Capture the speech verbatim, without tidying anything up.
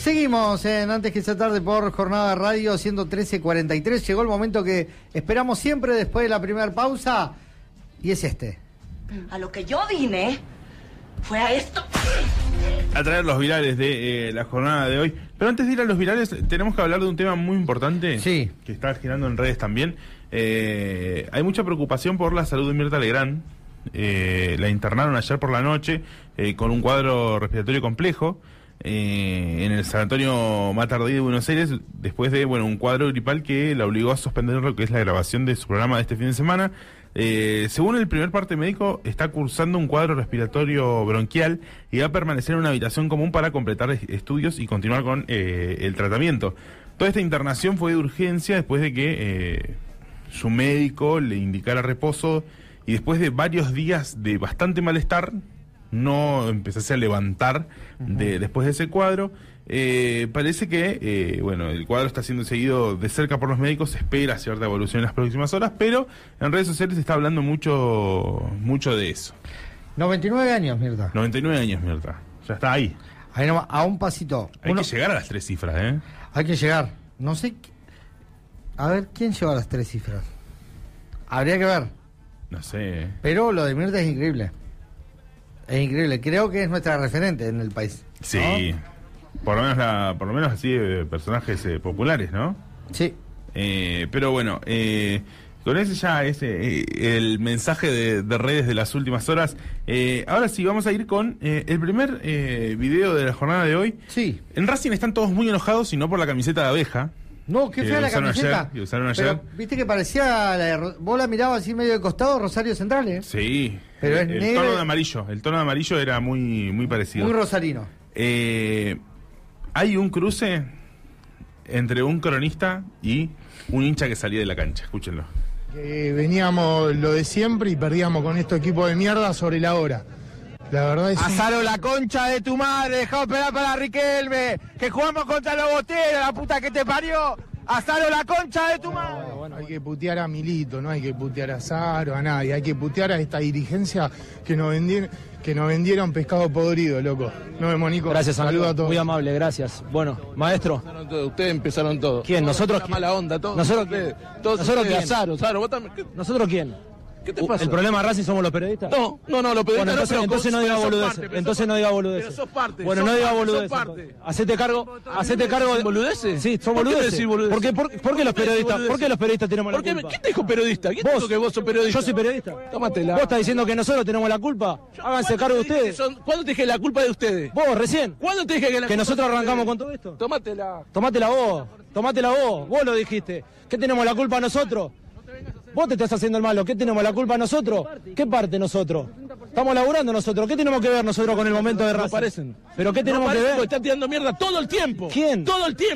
Seguimos en Antes que sea tarde por Jornada Radio, siendo trece cuarenta y tres. Llegó el momento que esperamos siempre después de la primera pausa, y es este. A lo que yo vine fue a esto. A traer los virales de eh, la jornada de hoy. Pero antes de ir a los virales, tenemos que hablar de un tema muy importante. Sí. Que está girando en redes también. Eh, hay mucha preocupación por la salud de Mirta Legrand. Eh, la internaron ayer por la noche eh, con un cuadro respiratorio complejo eh, en el Sanatorio Matardí de Buenos Aires, después de bueno un cuadro gripal que la obligó a suspender lo que es la grabación de su programa de este fin de semana. Eh, según el primer parte médico, está cursando un cuadro respiratorio bronquial y va a permanecer en una habitación común para completar estudios y continuar con eh, el tratamiento. Toda esta internación fue de urgencia después de que eh, su médico le indicara reposo y después de varios días de bastante malestar, no empezase a levantar de, después de ese cuadro. Eh, parece que eh, bueno el cuadro está siendo seguido de cerca por los médicos, se espera cierta evolución en las próximas horas, pero en redes sociales se está hablando mucho mucho de eso. noventa y nueve años, Mirta. noventa y nueve años, Mirta. Ya está ahí. Ahí nomás, a un pasito. Hay Uno... que llegar a las tres cifras, ¿eh? Hay que llegar. No sé... Qué... A ver, ¿quién llegó a las tres cifras? Habría que ver. No sé. Pero lo de Mirta es increíble. Es increíble. Creo que es nuestra referente en el país. Sí. ¿No? Por lo menos, la, por lo menos así de personajes eh, populares, ¿no? Sí. Eh, pero bueno, eh, con ese ya es eh, el mensaje de, de redes de las últimas horas. Eh, ahora sí, vamos a ir con eh, el primer eh, video de la jornada de hoy. Sí. En Racing están todos muy enojados, y no por la camiseta de abeja. No, qué fea la camiseta. Ayer, que usaron ayer. Pero viste que parecía, la de, vos la mirabas así medio de costado, Rosario Central, ¿eh? Sí. Pero el, es el negro. tono de amarillo, el tono de amarillo era muy, muy parecido. Muy rosarino. Eh, hay un cruce entre un cronista y un hincha que salía de la cancha. Escúchenlo. Que veníamos lo de siempre y perdíamos con estos equipos de mierda sobre la hora. La verdad es... Azaro, la concha de tu madre, dejá esperar para Riquelme, que jugamos contra los boteros, la puta que te parió. Azaro, la concha de tu madre. Bueno, bueno, hay que putear a Milito, no hay que putear a Azaro, a nadie. Hay que putear a esta dirigencia que nos vendieron, que nos vendieron pescado podrido, loco. Nos vemos, Nico. Gracias, amigo. Saludos a todos. Muy amable, gracias. Bueno, maestro. Ustedes empezaron todo. ¿Quién? ¿Nosotros? Quién? Mala onda, todos. ¿Nosotros ustedes, quién? Todos ¿Nosotros ustedes, quién? Azaro, Azaro, vos también. ¿Qué, ¿Nosotros quién? ¿Qué te pasa? ¿El problema de Racing somos los periodistas? No, no, no, los periodistas Bueno, entonces, no, pero entonces no diga sos boludeces. parte, pero Entonces sos no diga parte, boludeces. pero sos parte, Bueno, sos no diga parte, boludeces. sos parte. Hacete cargo, hacete cargo de... ¿Boludeces? Sí, son ¿Por qué boludeces. decís boludeces? ¿Por qué, por, por qué los periodistas, ¿por qué los periodistas tenemos la ¿Por qué? culpa? ¿Quién te dijo periodista? ¿Quién te Vos. dijo que vos sos periodista? Yo soy periodista. Tómatela. ¿Vos estás diciendo que nosotros tenemos la culpa? Háganse cargo de ustedes. Son, ¿Cuándo te dije la culpa de ustedes? Vos, recién. ¿Cuándo te dije que la Que culpa nosotros es de arrancamos con ustedes? todo esto. Tómatela. Tomátela vos, tomátela vos, vos lo dijiste. ¿Qué tenemos la culpa nosotros? Vos te estás haciendo el malo, ¿qué tenemos la culpa nosotros? ¿Qué parte nosotros? Estamos laburando nosotros, ¿qué tenemos que ver nosotros con el momento de No Racing? parecen. ¿Pero qué tenemos no que ver? Porque están tirando mierda todo el tiempo. ¿Quién? Todo el tiempo.